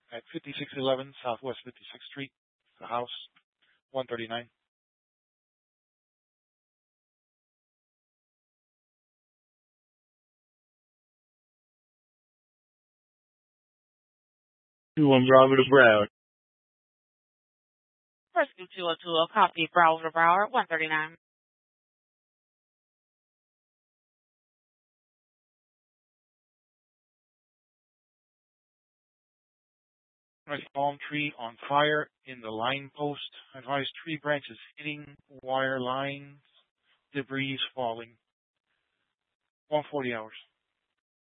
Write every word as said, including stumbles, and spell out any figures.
at fifty-six eleven Southwest fifty-sixth Street, the house, one thirty-nine. two one Bravo to Broward. Rescue two oh two, a copy, Bravo to Broward, one thirty-nine. Nice palm tree on fire in the line post. Advised tree branches hitting wire lines, debris falling. one forty hours.